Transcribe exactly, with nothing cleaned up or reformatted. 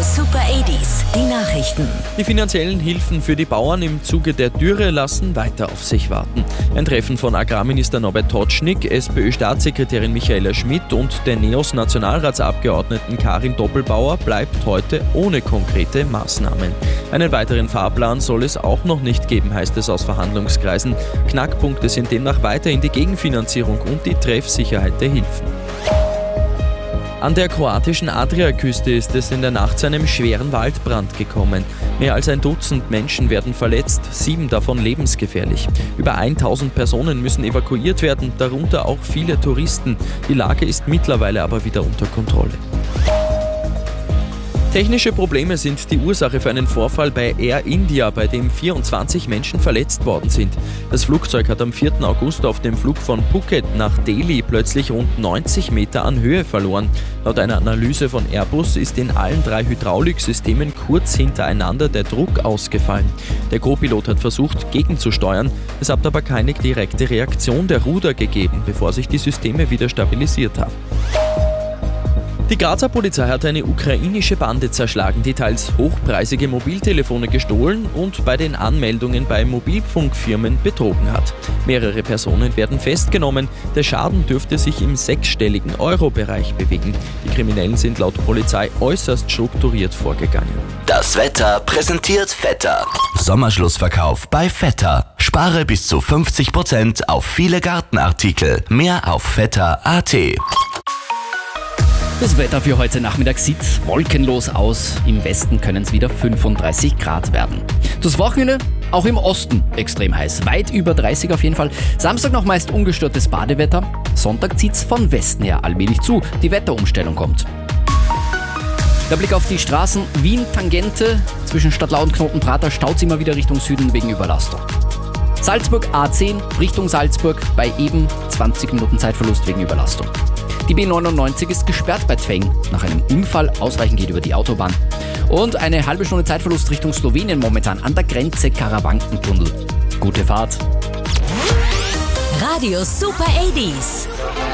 Super achtziger, die Nachrichten. Die finanziellen Hilfen für die Bauern im Zuge der Dürre lassen weiter auf sich warten. Ein Treffen von Agrarminister Norbert Totschnig, SPÖ-Staatssekretärin Michaela Schmidt und der NEOS-Nationalratsabgeordneten Karin Doppelbauer bleibt heute ohne konkrete Maßnahmen. Einen weiteren Fahrplan soll es auch noch nicht geben, heißt es aus Verhandlungskreisen. Knackpunkte sind demnach weiterhin die Gegenfinanzierung und die Treffsicherheit der Hilfen. An der kroatischen Adriaküste ist es in der Nacht zu einem schweren Waldbrand gekommen. Mehr als ein Dutzend Menschen werden verletzt, sieben davon lebensgefährlich. Über tausend Personen müssen evakuiert werden, darunter auch viele Touristen. Die Lage ist mittlerweile aber wieder unter Kontrolle. Technische Probleme sind die Ursache für einen Vorfall bei Air India, bei dem vierundzwanzig Menschen verletzt worden sind. Das Flugzeug hat am vierten August auf dem Flug von Phuket nach Delhi plötzlich rund neunzig Meter an Höhe verloren. Laut einer Analyse von Airbus ist in allen drei Hydrauliksystemen kurz hintereinander der Druck ausgefallen. Der Co-Pilot hat versucht, gegenzusteuern. Es hat aber keine direkte Reaktion der Ruder gegeben, bevor sich die Systeme wieder stabilisiert haben. Die Grazer Polizei hat eine ukrainische Bande zerschlagen, die teils hochpreisige Mobiltelefone gestohlen und bei den Anmeldungen bei Mobilfunkfirmen betrogen hat. Mehrere Personen werden festgenommen. Der Schaden dürfte sich im sechsstelligen Euro-Bereich bewegen. Die Kriminellen sind laut Polizei äußerst strukturiert vorgegangen. Das Wetter präsentiert Vetter. Sommerschlussverkauf bei Vetter. Spare bis zu fünfzig Prozent auf viele Gartenartikel. Mehr auf vetter punkt a t. Das Wetter für heute Nachmittag sieht wolkenlos aus. Im Westen können es wieder fünfunddreißig Grad werden. Das Wochenende auch im Osten extrem heiß. Weit über dreißig auf jeden Fall. Samstag noch meist ungestörtes Badewetter. Sonntag zieht es von Westen her allmählich zu. Die Wetterumstellung kommt. Der Blick auf die Straßen. Wien-Tangente. Zwischen Stadtlau und Knotenprater staut es immer wieder Richtung Süden wegen Überlastung. Salzburg A zehn Richtung Salzburg bei eben zwanzig Minuten Zeitverlust wegen Überlastung. Die B neunundneunzig ist gesperrt bei Tweng nach einem Unfall. Ausweichen geht über die Autobahn. Und eine halbe Stunde Zeitverlust Richtung Slowenien momentan an der Grenze Karawankentunnel. Gute Fahrt. Radio Super achtziger.